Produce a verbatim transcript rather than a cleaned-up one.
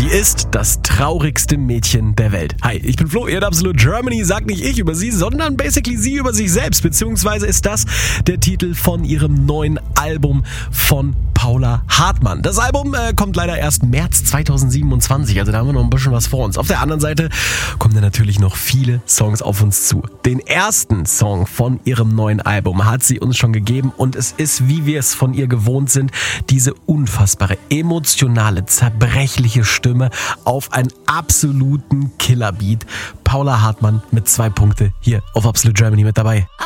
Sie ist das traurigste Mädchen der Welt. Hi, ich bin Flo, ihr habt Absolute Germany. Sagt nicht ich über sie, sondern basically sie über sich selbst. Beziehungsweise ist das der Titel von ihrem neuen Album von Paula Hartmann. Das Album äh, kommt leider erst März zweitausendsiebenundzwanzig, also da haben wir noch ein bisschen was vor uns. Auf der anderen Seite kommen dann natürlich noch viele Songs auf uns zu. Den ersten Song von ihrem neuen Album hat sie uns schon gegeben und es ist, wie wir es von ihr gewohnt sind, diese unfassbare, emotionale, zerbrechliche Stimme auf einen absoluten Killerbeat. Paula Hartmann mit zwei Punkte hier auf Absolute Germany mit dabei.